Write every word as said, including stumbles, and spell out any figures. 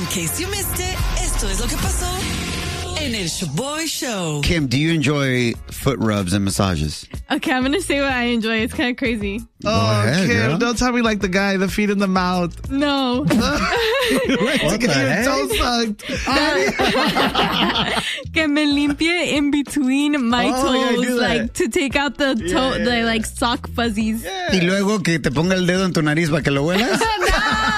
case you missed it, esto es lo que pasó en el Shaboy Show. Kim, do you enjoy foot rubs and massages? Okay, I'm going to say what I enjoy. It's kind of crazy. Go oh, ahead, Kim, girl. don't tell me like the guy, the feet in the mouth. No. What the Get your heck? toe sucked. Que me limpie in between my Oh, yeah, toes, do that. like to take out the toe, Yeah, yeah, the yeah. like sock fuzzies. Y luego que te ponga el dedo en tu nariz para que lo huelas. No.